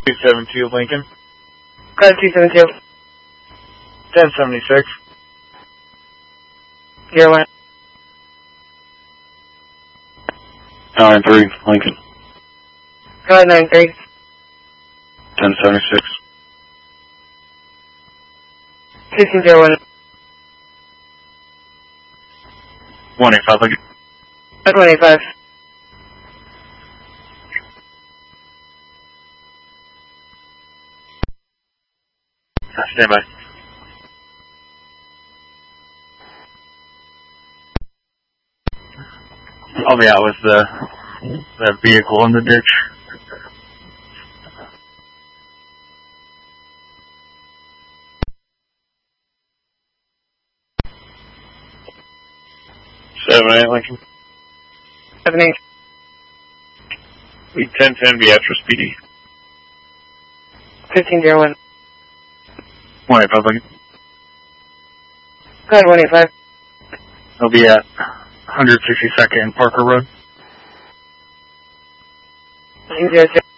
272 Lincoln. Go ahead, 272. 1076. 01. 93 Lincoln. Go ahead, 93. 1076. 1601. 185 Lincoln. 185. Stand by. I'll be out with the vehicle in the ditch. Seven 8 Lincoln. 78. 1010 Beatrice PD. 1501. 185 Lincoln. Go ahead, 185. I'll be at 162nd and Parker Road. 906.